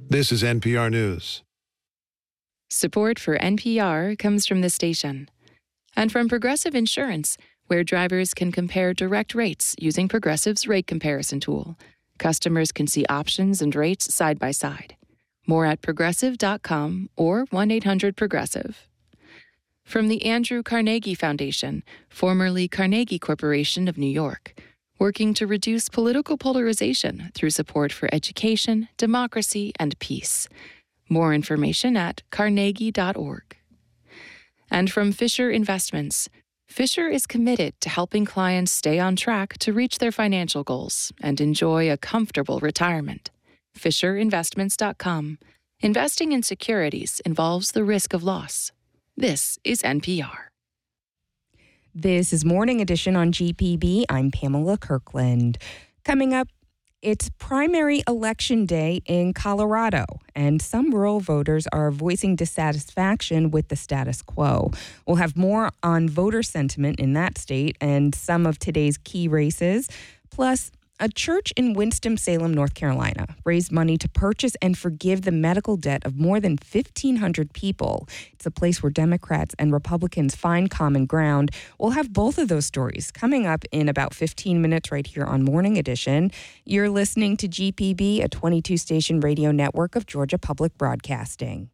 This is NPR News. Support for NPR comes from the station and from Progressive Insurance, where drivers can compare direct rates using Progressive's rate comparison tool. Customers can see options and rates side by side. More at progressive.com or 1-800-PROGRESSIVE. From the Andrew Carnegie Foundation, formerly Carnegie Corporation of New York, working to reduce political polarization through support for education, democracy, and peace. More information at carnegie.org. And from Fisher Investments, Fisher is committed to helping clients stay on track to reach their financial goals and enjoy a comfortable retirement. FisherInvestments.com. Investing in securities involves the risk of loss. This is NPR. This is Morning Edition on GPB. I'm Pamela Kirkland. Coming up, it's primary election day in Colorado, and some rural voters are voicing dissatisfaction with the status quo. We'll have more on voter sentiment in that state and some of today's key races. Plus, a church in Winston-Salem, North Carolina, raised money to purchase and forgive the medical debt of more than 1,500 people. It's a place where Democrats and Republicans find common ground. We'll have both of those stories coming up in about 15 minutes right here on Morning Edition. You're listening to GPB, a 22-station radio network of Georgia Public Broadcasting.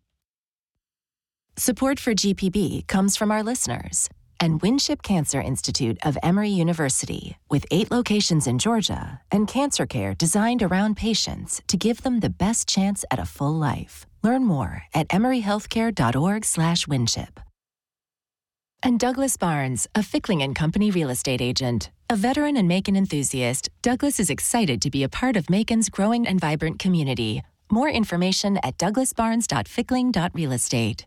Support for GPB comes from our listeners and Winship Cancer Institute of Emory University, with 8 locations in Georgia and cancer care designed around patients to give them the best chance at a full life. Learn more at emoryhealthcare.org/winship. And Douglas Barnes, a Fickling & Company real estate agent. A veteran and Macon enthusiast, Douglas is excited to be a part of Macon's growing and vibrant community. More information at douglasbarnes.fickling.realestate.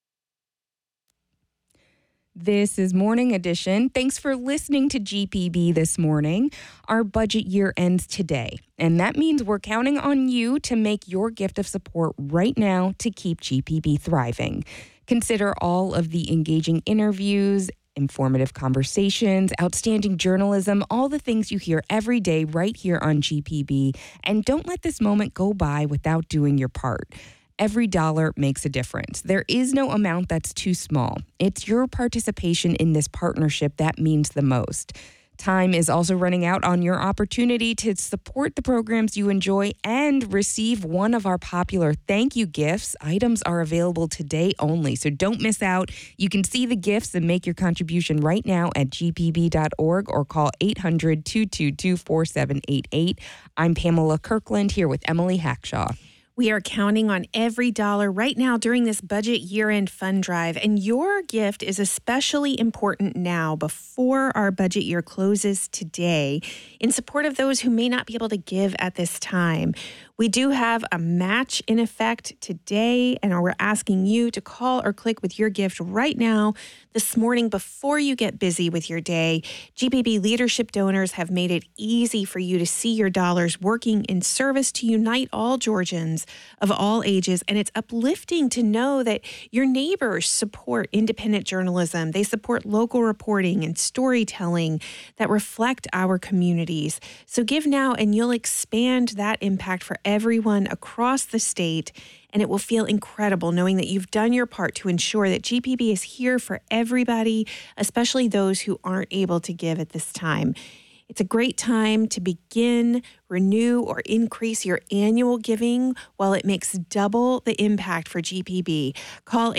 This is Morning Edition. Thanks for listening to GPB this morning. Our budget year ends today, and that means we're counting on you to make your gift of support right now to keep GPB thriving. Consider all of the engaging interviews, informative conversations, outstanding journalism, all the things you hear every day right here on GPB, and don't let this moment go by without doing your part. Every dollar makes a difference. There is no amount that's too small. It's your participation in this partnership that means the most. Time is also running out on your opportunity to support the programs you enjoy and receive one of our popular thank you gifts. Items are available today only, so don't miss out. You can see the gifts and make your contribution right now at gpb.org or call 800-222-4788. I'm Pamela Kirkland here with Emily Hackshaw. We are counting on every dollar right now during this budget year-end fund drive, and your gift is especially important now before our budget year closes today in support of those who may not be able to give at this time. We do have a match in effect today, and we're asking you to call or click with your gift right now this morning before you get busy with your day. GPB leadership donors have made it easy for you to see your dollars working in service to unite all Georgians of all ages, and it's uplifting to know that your neighbors support independent journalism. They support local reporting and storytelling that reflect our communities. So give now, and you'll expand that impact for everyone across the state, and it will feel incredible knowing that you've done your part to ensure that GPB is here for everybody, especially those who aren't able to give at this time. It's a great time to begin, renew, or increase your annual giving while it makes double the impact for GPB. Call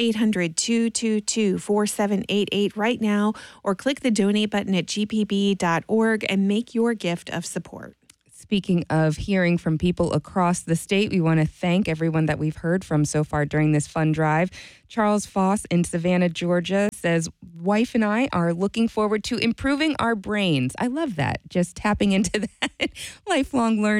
800-222-4788 right now or click the donate button at gpb.org and make your gift of support. Speaking of hearing from people across the state, we want to thank everyone that we've heard from so far during this fund drive. Charles Foss in Savannah, Georgia says, wife and I are looking forward to improving our brains. I love that. Just tapping into that lifelong learning.